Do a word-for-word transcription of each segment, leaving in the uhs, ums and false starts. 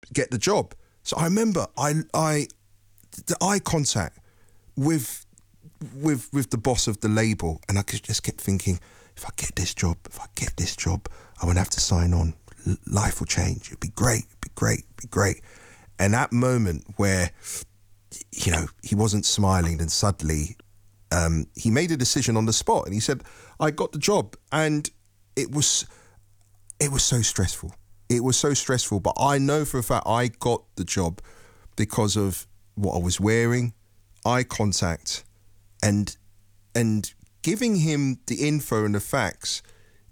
get the job. So I remember I I the eye contact with with with the boss of the label, and I just kept thinking, if I get this job, if I get this job, I won't have to sign on. L- life will change. It'd be great. It'd be great. It'd be great. And that moment where, you know, he wasn't smiling, and suddenly um, he made a decision on the spot, and he said, "I got the job," and it was it was so stressful. It was so stressful, but I know for a fact I got the job because of what I was wearing, eye contact, and and giving him the info and the facts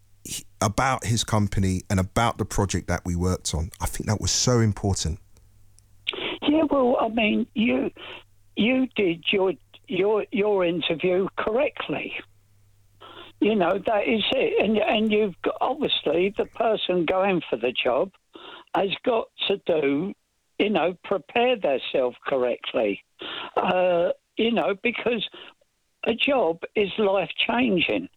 about his company and about the project that we worked on. I think that was so important. Yeah, well, I mean, you you did your your your interview correctly. You know, that is it. And and you've got, obviously, the person going for the job has got to do, you know, prepare themselves correctly. Uh, you know, because a job is life-changing.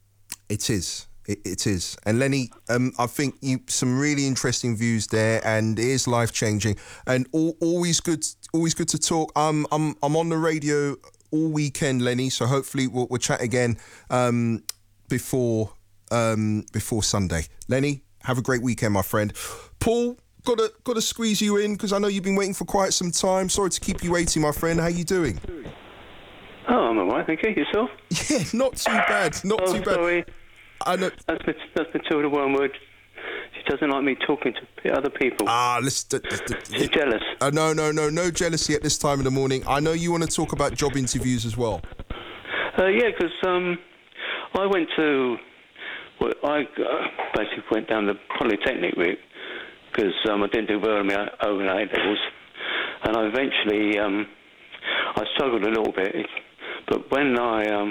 It is. It, it is. And Lenny, um, I think you some really interesting views there, and it is life-changing. And all, always good always good to talk. Um, I'm, I'm on the radio all weekend, Lenny, so hopefully we'll, we'll chat again um, before um, before Sunday. Lenny, have a great weekend, my friend. Paul, gotta gotta squeeze you in because I know you've been waiting for quite some time. Sorry to keep you waiting, my friend. How you doing? Oh, I'm all right, thank you. Yourself? Yeah, not too bad. Not oh, too bad. Sorry. I know. That's, that's Matilda Wormwood. She doesn't like me talking to other people. Ah, listen. She's jealous. Uh, no, no, no, no jealousy at this time of the morning. I know you want to talk about job interviews as well. Uh, yeah, because um, I went to, well, I uh, basically went down the polytechnic route because um, I didn't do well in my O and A levels, and I eventually um, I struggled a little bit. But when I um,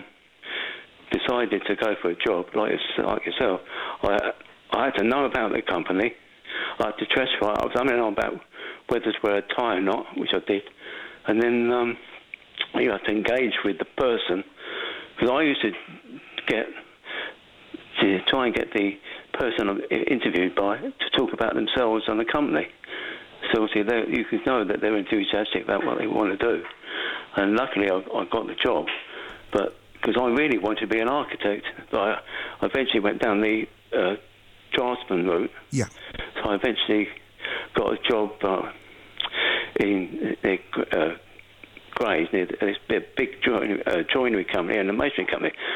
decided to go for a job like like yourself, I I had to know about the company. I had to dress right. I was only know about whether to wear a tie or not, which I did, and then um, you have to engage with the person. Because I used to get to try and get the person I'm interviewed by to talk about themselves and the company. So obviously you could know that they're enthusiastic about what they want to do. And luckily I, I got the job, but because I really wanted to be an architect, I, I eventually went down the uh, draftsman route. Yeah. So I eventually got a job uh, in uh, Grays, near this big joinery, uh, joinery company and a masonry company.